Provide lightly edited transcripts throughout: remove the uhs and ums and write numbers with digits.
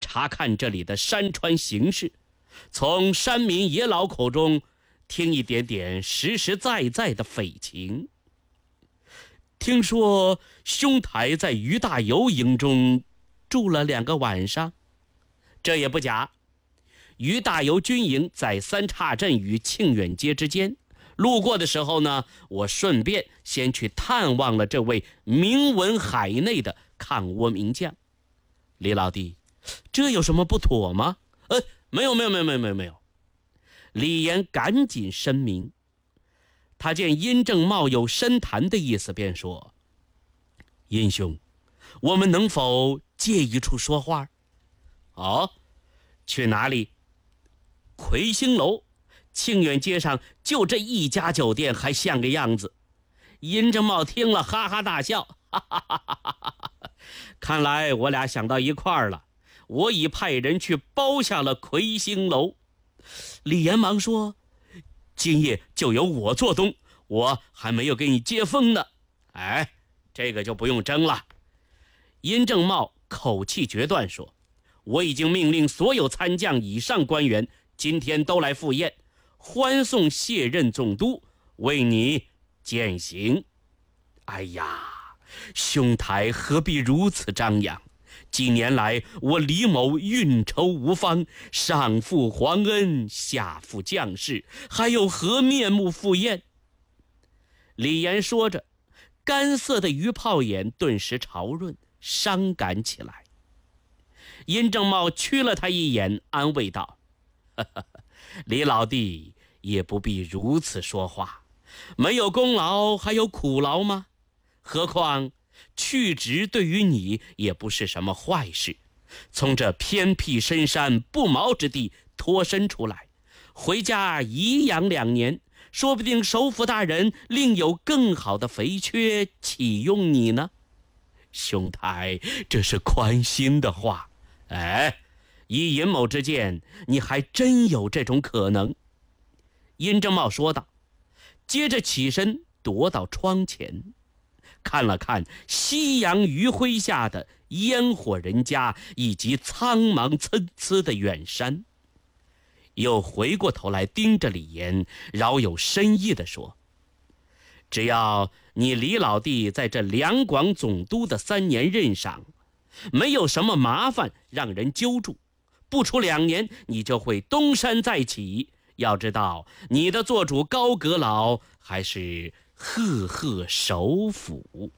查看这里的山川形势，从山民爷老口中听一点点实实在在的匪情。听说兄台在于大猷营中住了2个晚上，这也不假。于大猷军营在三岔镇与庆远街之间，路过的时候呢，我顺便先去探望了这位名闻海内的抗倭名将。李老弟，这有什么不妥吗？没有。李岩赶紧申明。他见殷正茂有深谈的意思，便说：殷兄，我们能否借一处说话？哦，去哪里？魁星楼，庆远街上就这一家酒店，还像个样子。殷正茂听了哈哈大笑，哈哈哈哈哈哈！看来我俩想到一块儿了，我已派人去包下了魁星楼。李岩忙说：今夜就由我做东，我还没有给你接风呢。这个就不用争了。殷正茂口气决断说：我已经命令所有参将以上官员今天都来赴宴，欢送卸任总督，为你饯行。哎呀，兄台何必如此张扬？几年来，我李某运筹无方，上负皇恩，下负将士，还有何面目赴宴？李岩说着，干涩的鱼泡眼顿时潮润，伤感起来。殷正茂屈了他一眼，安慰道：李老弟也不必如此说话，没有功劳还有苦劳吗？何况去职对于你也不是什么坏事，从这偏僻深山不毛之地脱身出来，回家颐养2年，说不定首府大人另有更好的肥缺启用你呢。兄台这是宽心的话，以尹某之见，你还真有这种可能。殷正茂说道，接着起身踱到窗前，看了看夕阳余晖下的烟火人家以及苍茫参差的远山，又回过头来盯着李岩，饶有深意地说：只要你李老弟在这两广总督的3年任上，没有什么麻烦让人揪住，不出2年你就会东山再起。要知道你的做主高阁老还是赫赫首辅。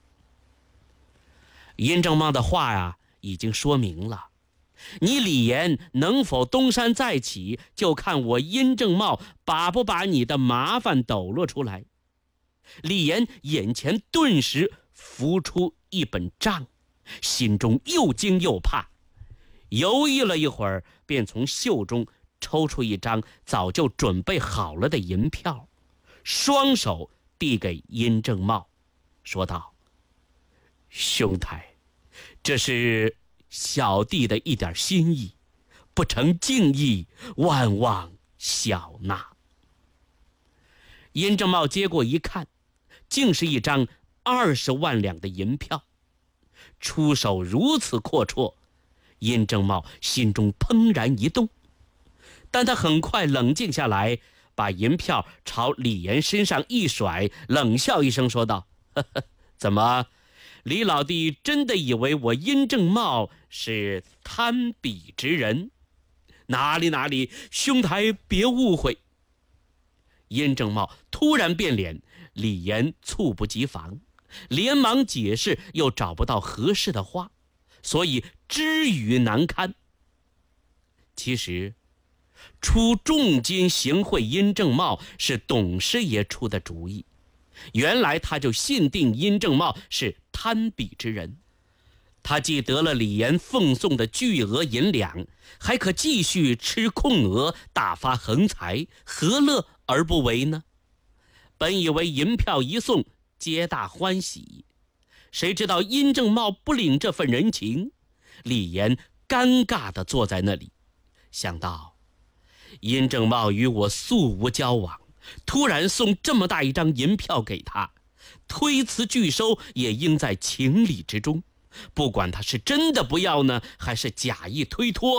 殷正茂的话呀，已经说明了，你李岩能否东山再起，就看我殷正茂把不把你的麻烦抖落出来。李岩眼前顿时浮出一本账，心中又惊又怕，犹豫了一会儿，便从袖中抽出一张早就准备好了的银票，双手递给殷正茂，说道：兄台，这是小弟的一点心意，不成敬意，万望晓纳。殷正茂接过一看，竟是一张20万两的银票，出手如此阔绰，殷正茂心中怦然一动，但他很快冷静下来，把银票朝李岩身上一甩，冷笑一声说道：怎么，李老弟真的以为我殷正茂是贪鄙之人？哪里，兄台别误会。殷正茂突然变脸，李岩猝不及防，连忙解释，又找不到合适的话，所以知语难堪。其实出重金行贿殷正茂是董师爷出的主意，原来他就信定殷正茂是贪鄙之人，他既得了李岩奉送的巨额银两，还可继续吃空额，大发横财，何乐而不为呢？本以为银票一送，皆大欢喜，谁知道殷正茂不领这份人情，李岩尴尬地坐在那里，想到殷正茂与我素无交往，突然送这么大一张银票给他，推辞拒收也应在情理之中，不管他是真的不要呢，还是假意推脱，